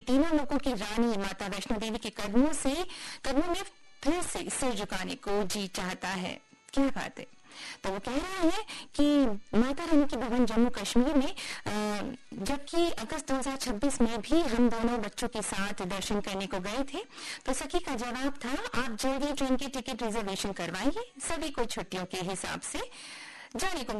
तीनों लोगों की रानी माता वैष्णो देवी के कदमों में फिर से सिर झुकाने को जी चाहता है। क्या बात है। तो वो कह रहा है कि माता रानी की भवन जम्मू कश्मीर में, जबकि अगस्त 2026 में भी हम दोनों बच्चों के साथ दर्शन करने को गए थे, तो सखी का जवाब था, आप जल्दी ट्रेन की टिकट रिजर्वेशन करवाइए, सभी को छुट्टियों के हिसाब से जाने को